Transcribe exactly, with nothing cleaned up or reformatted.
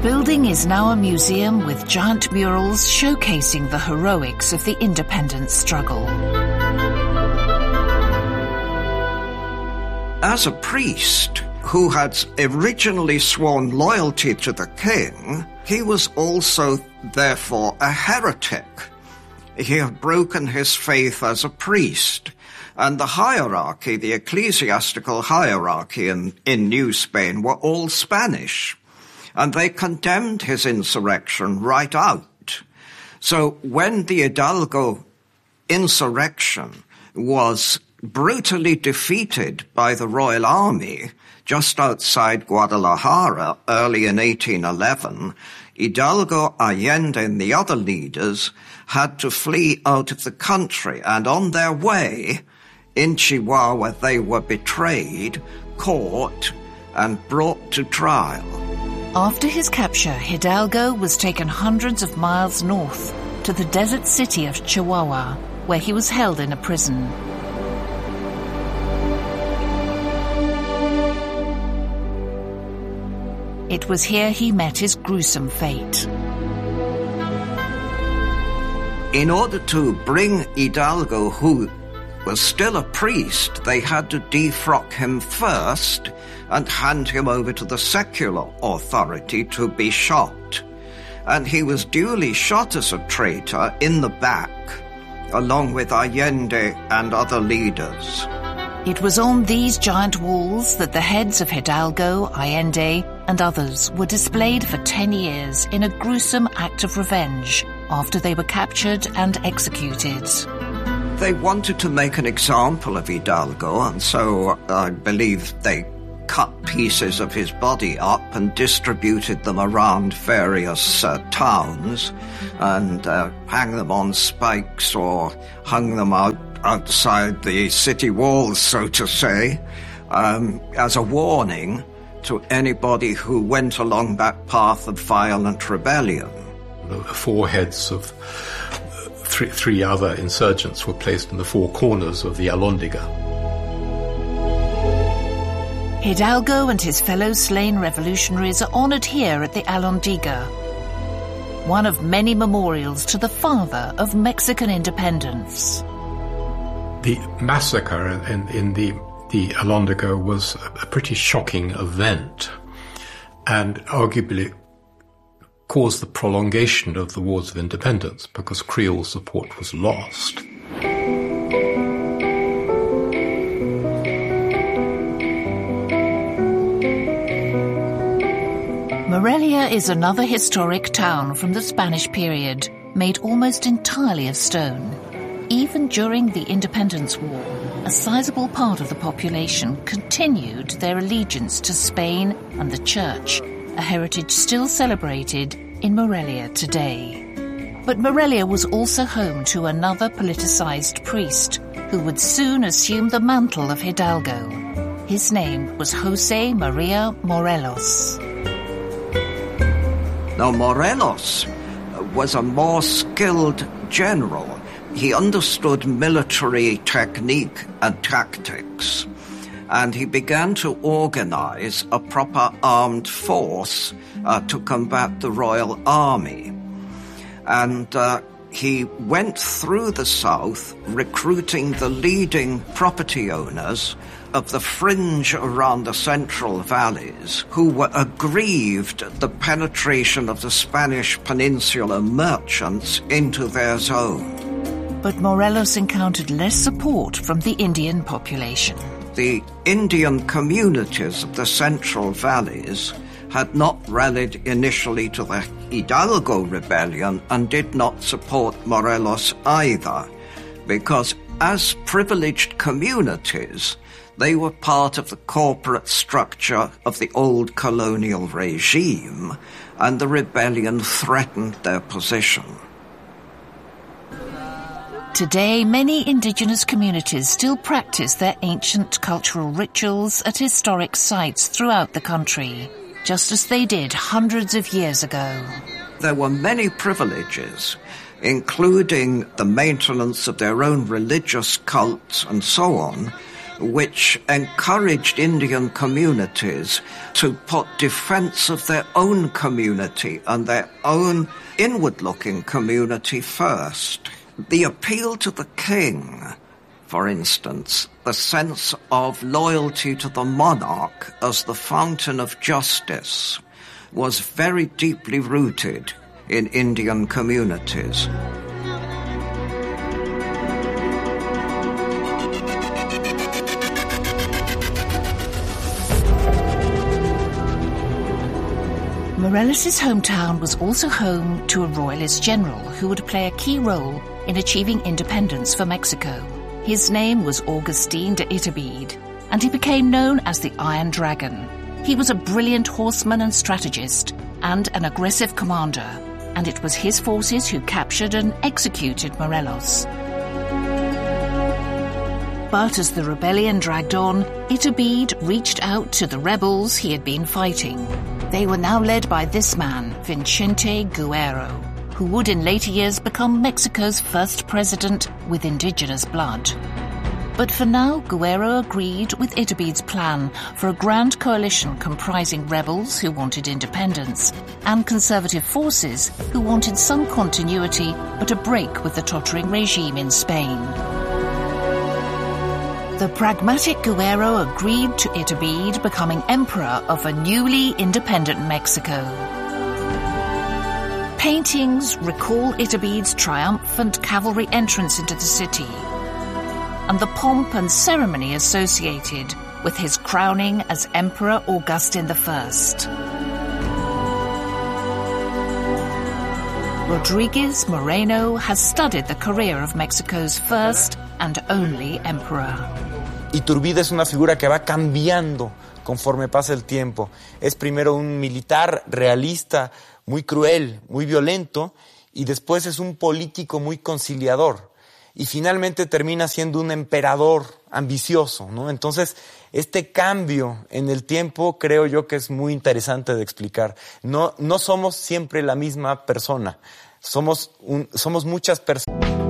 building is now a museum with giant murals showcasing the heroics of the independence struggle. As a priest who had originally sworn loyalty to the king, he was also, therefore, a heretic. He had broken his faith as a priest, and the hierarchy, the ecclesiastical hierarchy in, in New Spain, were all Spanish, and they condemned his insurrection right out. So when the Hidalgo insurrection was brutally defeated by the Royal Army just outside Guadalajara early in eighteen eleven, Hidalgo, Allende, and the other leaders had to flee out of the country, and on their way in Chihuahua they were betrayed, caught, and brought to trial. After his capture, Hidalgo was taken hundreds of miles north to the desert city of Chihuahua, where he was held in a prison. It was here he met his gruesome fate. In order to bring Hidalgo, who was still a priest, they had to defrock him first and hand him over to the secular authority to be shot. And he was duly shot as a traitor in the back, along with Allende and other leaders. It was on these giant walls that the heads of Hidalgo, Allende, and others were displayed for ten years in a gruesome act of revenge after they were captured and executed. They wanted to make an example of Hidalgo, and so I believe they cut pieces of his body up and distributed them around various uh, towns and uh, hang them on spikes or hung them out outside the city walls, so to say, um, as a warning to anybody who went along that path of violent rebellion. The foreheads of three, three other insurgents were placed in the four corners of the Alhóndiga. Hidalgo and his fellow slain revolutionaries are honoured here at the Alhóndiga, one of many memorials to the father of Mexican independence. The massacre in, in the, the Alhóndiga was a pretty shocking event, and arguably caused the prolongation of the Wars of Independence because Creole support was lost. Morelia is another historic town from the Spanish period, made almost entirely of stone. Even during the Independence War, a sizable part of the population continued their allegiance to Spain and the Church, a heritage still celebrated in Morelia today. But Morelia was also home to another politicized priest who would soon assume the mantle of Hidalgo. His name was José María Morelos. Now, Morelos was a more skilled general. He understood military technique and tactics, and he began to organize a proper armed force uh, to combat the Royal Army. And uh, he went through the south recruiting the leading property owners of the fringe around the Central Valleys, who were aggrieved at the penetration of the Spanish Peninsula merchants into their zone. But Morelos encountered less support from the Indian population. The Indian communities of the Central Valleys had not rallied initially to the Hidalgo rebellion and did not support Morelos either, because as privileged communities, they were part of the corporate structure of the old colonial regime, and the rebellion threatened their position. Today, many indigenous communities still practice their ancient cultural rituals at historic sites throughout the country, just as they did hundreds of years ago. There were many privileges, including the maintenance of their own religious cults and so on, which encouraged Indian communities to put defense of their own community and their own inward-looking community first. The appeal to the king, for instance, the sense of loyalty to the monarch as the fountain of justice, was very deeply rooted in Indian communities. Morelos' hometown was also home to a royalist general who would play a key role in achieving independence for Mexico. His name was Agustín de Iturbide, and he became known as the Iron Dragon. He was a brilliant horseman and strategist, and an aggressive commander, and it was his forces who captured and executed Morelos. But as the rebellion dragged on, Iturbide reached out to the rebels he had been fighting. They were now led by this man, Vicente Guerrero, who would in later years become Mexico's first president with indigenous blood. But for now, Guerrero agreed with Iturbide's plan for a grand coalition comprising rebels who wanted independence and conservative forces who wanted some continuity but a break with the tottering regime in Spain. The pragmatic Guerrero agreed to Iturbide becoming emperor of a newly independent Mexico. Paintings recall Iturbide's triumphant cavalry entrance into the city and the pomp and ceremony associated with his crowning as Emperor Augustin the First. Rodriguez Moreno has studied the career of Mexico's first and only emperor. Iturbide es una figura que va cambiando conforme pasa el tiempo. Es primero un militar realista, muy cruel, muy violento, y después es un político muy conciliador. Y finalmente termina siendo un emperador ambicioso, ¿no? Entonces, este cambio en el tiempo creo yo que es muy interesante de explicar. No, no somos siempre la misma persona. Somos, un, somos muchas personas.